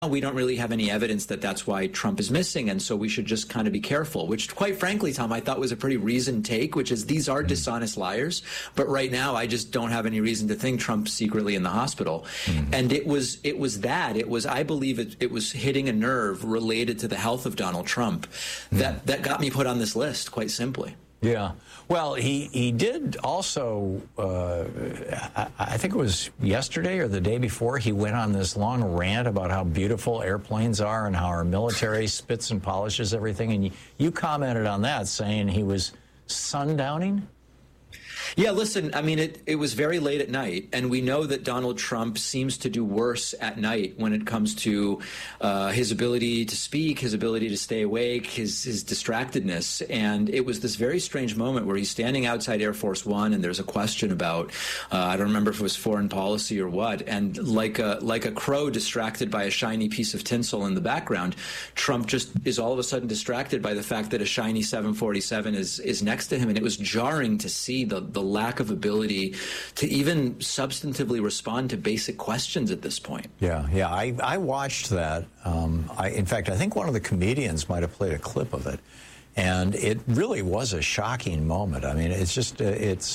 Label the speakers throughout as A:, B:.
A: we don't really have any evidence that that's why Trump is missing, and so we should just kind of be careful, which, quite frankly, Tom, I thought was a pretty reasoned take, which is these are dishonest liars, but right now I just don't have any reason to think Trump's secretly in the hospital. And it was I believe it was hitting a nerve related to the health of Donald Trump that got me put on this list, quite simply.
B: Yeah. Well, he did also, I think it was yesterday or the day before, he went on this long rant about how beautiful airplanes are and how our military spits and polishes everything. And you commented on that, saying he was sundowning.
A: Yeah, listen, I mean, it was very late at night, and we know that Donald Trump seems to do worse at night when it comes to his ability to speak, his ability to stay awake, his distractedness. And it was this very strange moment where he's standing outside Air Force One, and there's a question about, I don't remember if it was foreign policy or what, and like a crow distracted by a shiny piece of tinsel in the background, Trump just is all of a sudden distracted by the fact that a shiny 747 is next to him. And it was jarring to see the lack of ability to even substantively respond to basic questions at this point.
B: Yeah. I watched that. In fact, I think one of the comedians might have played a clip of it. And it really was a shocking moment. I mean, it's just,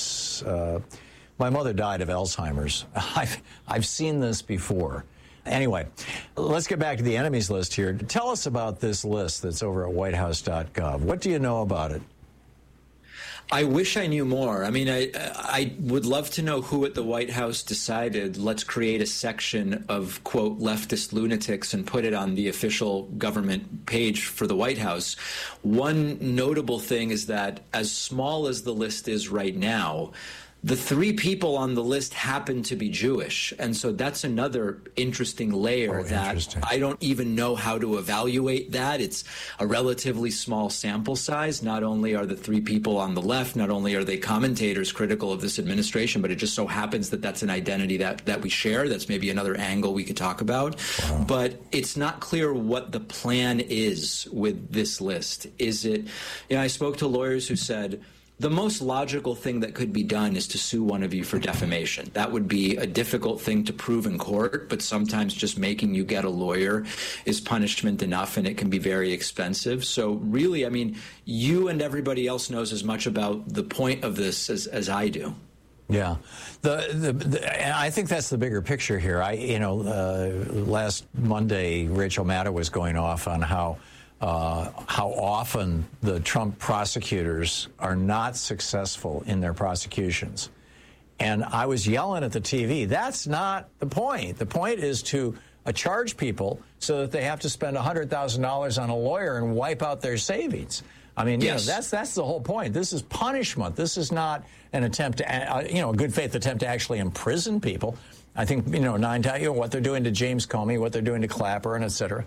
B: my mother died of Alzheimer's. I've seen this before. Anyway, let's get back to the enemies list here. Tell us about this list that's over at whitehouse.gov. What do you know about it?
A: I wish I knew more. I mean, I would love to know who at the White House decided, let's create a section of, quote, leftist lunatics and put it on the official government page for the White House. One notable thing is that as small as the list is right now, the three people on the list happen to be Jewish. And so that's another interesting layer I don't even know how to evaluate that. It's a relatively small sample size. Not only are the three people on the left, not only are they commentators critical of this administration, but it just so happens that that's an identity that we share. That's maybe another angle we could talk about. Wow. But it's not clear what the plan is with this list. Is it, I spoke to lawyers who said, the most logical thing that could be done is to sue one of you for defamation. That would be a difficult thing to prove in court, but sometimes just making you get a lawyer is punishment enough, and it can be very expensive. So really, I mean, you and everybody else knows as much about the point of this as I do.
B: Yeah, I think that's the bigger picture here. Last Monday, Rachel Maddow was going off on how often the Trump prosecutors are not successful in their prosecutions. And I was yelling at the TV, that's not the point. The point is to charge people so that they have to spend $100,000 on a lawyer and wipe out their savings. I mean, yes. That's the whole point. This is punishment. This is not an attempt to, a good faith attempt to actually imprison people. I think, what they're doing to James Comey, what they're doing to Clapper, and et cetera.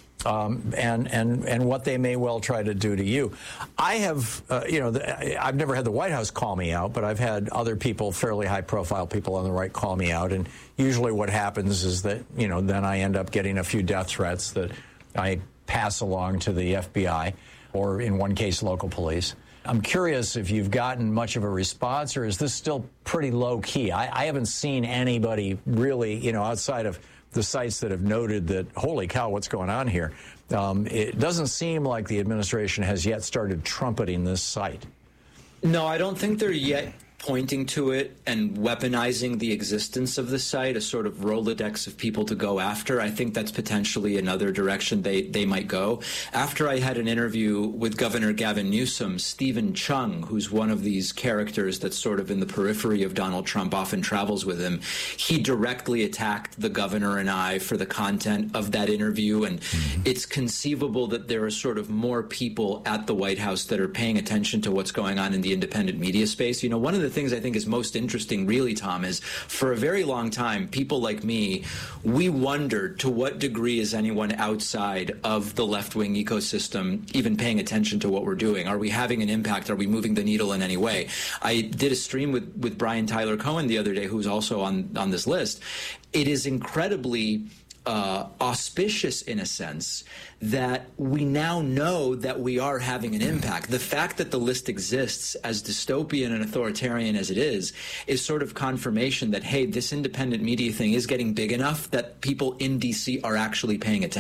B: And what they may well try to do to you. I have, I've never had the White House call me out, but I've had other people, fairly high-profile people on the right, call me out. And usually what happens is that, then I end up getting a few death threats that I pass along to the FBI or, in one case, local police. I'm curious if you've gotten much of a response, or is this still pretty low-key? I haven't seen anybody really, outside of the sites that have noted that, holy cow, what's going on here? It doesn't seem like the administration has yet started trumpeting this site.
A: No, I don't think they're yet pointing to it and weaponizing the existence of the site, a sort of Rolodex of people to go after. I think that's potentially another direction they might go. After I had an interview with Governor Gavin Newsom, Stephen Chung, who's one of these characters that's sort of in the periphery of Donald Trump, often travels with him, he directly attacked the governor and I for the content of that interview. And it's conceivable that there are sort of more people at the White House that are paying attention to what's going on in the independent media space. One of the things I think is most interesting, really, Tom, is for a very long time, people like me, we wondered to what degree is anyone outside of the left-wing ecosystem even paying attention to what we're doing? Are we having an impact? Are we moving the needle in any way? I did a stream with Brian Tyler Cohen the other day, who's also on this list. It is incredibly auspicious in a sense that we now know that we are having an impact. The fact that the list exists, as dystopian and authoritarian as it is sort of confirmation that, hey, this independent media thing is getting big enough that people in D.C. are actually paying attention.